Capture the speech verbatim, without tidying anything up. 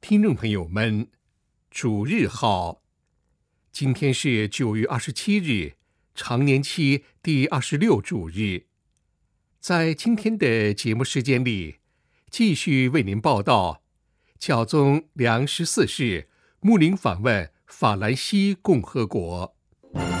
听众朋友们，主日好！今天是九月二十七日，常年期第二十六主日。在今天的节目时间里，继续为您报道教宗良十四世牧灵访问法兰西共和国。